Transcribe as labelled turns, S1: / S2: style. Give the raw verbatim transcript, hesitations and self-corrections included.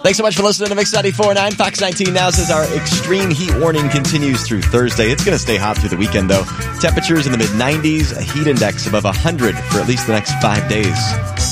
S1: Thanks so much for listening to Mix ninety-four point nine. Fox nineteen now says our extreme heat warning continues through Thursday. It's going to stay hot through the weekend, though. Temperatures in the mid nineties, a heat index above one hundred for at least the next five days.